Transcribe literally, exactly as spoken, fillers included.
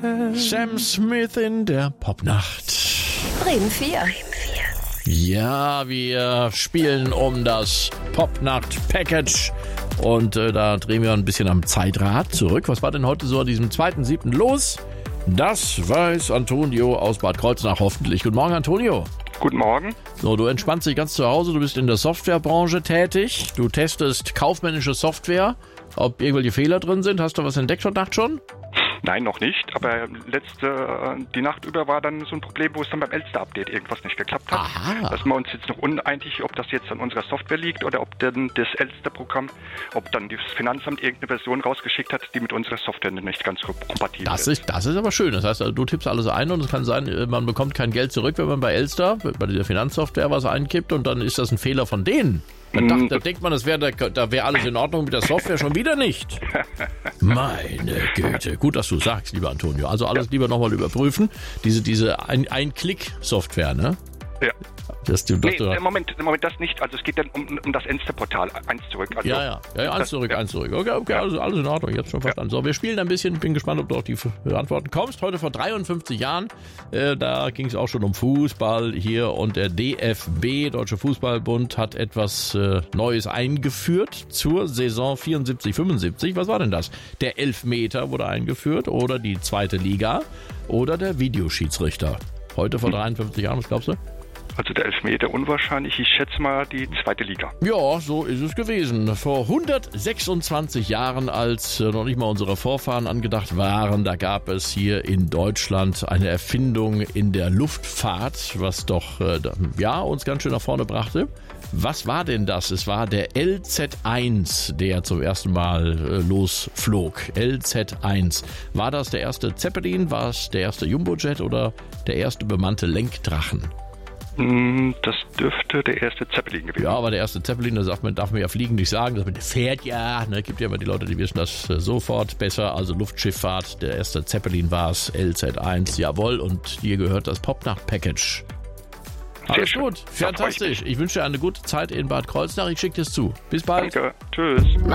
Sam Smith in der Popnacht. Bremen vier. Ja, wir spielen um das Popnacht-Package und äh, da drehen wir ein bisschen am Zeitrad zurück. Was war denn heute so an diesem zweiten siebten los? Das weiß Antonio aus Bad Kreuznach hoffentlich. Guten Morgen, Antonio. Guten Morgen. So, du entspannst dich ganz zu Hause, du bist in der Softwarebranche tätig, du testest kaufmännische Software, ob irgendwelche Fehler drin sind. Hast du was entdeckt heute Nacht schon? Nein, noch nicht, aber letzte, die Nacht über war dann so ein Problem, wo es dann beim Elster-Update irgendwas nicht geklappt hat. Aha. Da sind wir uns jetzt noch uneinig, ob das jetzt an unserer Software liegt oder ob denn das Elster-Programm, ob dann das Finanzamt irgendeine Version rausgeschickt hat, die mit unserer Software nicht ganz kompatibel Das ist. ist. Das ist aber schön. Das heißt, du tippst alles ein und es kann sein, man bekommt kein Geld zurück, wenn man bei Elster, bei dieser Finanzsoftware was einkippt und dann ist das ein Fehler von denen. Man dachte, da denkt man, das wär, da wäre alles in Ordnung mit der Software, schon wieder nicht. Meine Güte. Gut, dass du sagst, lieber Antonio. Also alles lieber nochmal überprüfen. Diese, diese Ein-Klick-Software, ne? Ja. Das, du, Nee, du, im Moment, im Moment das nicht. Also es geht dann um, um das Elster-Portal, eins zurück. Also ja, ja, ja, ja, eins das, zurück, ja. eins zurück. Okay, okay, alles, alles in Ordnung, jetzt schon verstanden. So, wir spielen ein bisschen, bin gespannt, ob du auf die Antworten kommst. Heute vor dreiundfünfzig Jahren, äh, da ging es auch schon um Fußball hier und der D F B, Deutsche Fußballbund, hat etwas äh, Neues eingeführt zur Saison vierundsiebzig fünfundsiebzig. Was war denn das? Der Elfmeter wurde eingeführt oder die zweite Liga oder der Videoschiedsrichter. Heute vor dreiundfünfzig Jahren, was glaubst du? Also der Elfmeter unwahrscheinlich. Ich schätze mal die zweite Liga. Ja, so ist es gewesen. Vor hundertsechsundzwanzig Jahren, als äh, noch nicht mal unsere Vorfahren angedacht waren, da gab es hier in Deutschland eine Erfindung in der Luftfahrt, was doch äh, ja, uns ganz schön nach vorne brachte. Was war denn das? Es war der L Z eins, der zum ersten Mal äh, losflog. L Z eins. War das der erste Zeppelin? War es der erste Jumbojet oder der erste bemannte Lenkdrachen? Das dürfte der erste Zeppelin gewesen. Ja, aber der erste Zeppelin, da darf man, darf man ja fliegen nicht sagen, das mit fährt ja, ne, gibt ja immer die Leute, die wissen das äh, sofort besser, also Luftschifffahrt, der erste Zeppelin war es, L Z eins, jawohl, und hier gehört das Popnacht-Package. Alles schön. gut, Da freu ich fantastisch. Ich wünsche dir eine gute Zeit in Bad Kreuznach, ich schicke dir es zu. Bis bald. Danke, tschüss.